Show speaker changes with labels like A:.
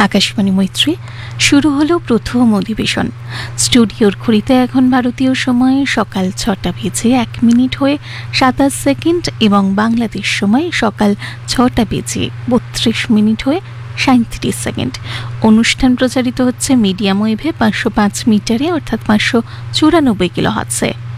A: আকাশবাণী মৈত্রী শুরু হলো প্রথম অধিবেশন। স্টুডিওর ঘড়িতে এখন ভারতীয় সময়ে সকাল 6টা বেজে 1 মিনিট হয়ে 27 সেকেন্ড এবং বাংলাদেশ সময় সকাল 6টা বেজে 32 মিনিট হয়ে 37 সেকেন্ড। অনুষ্ঠান প্রচারিত হচ্ছে মিডিয়াম ওয়েভে 505 মিটারে অর্থাৎ 594 কিলোহার্টজে।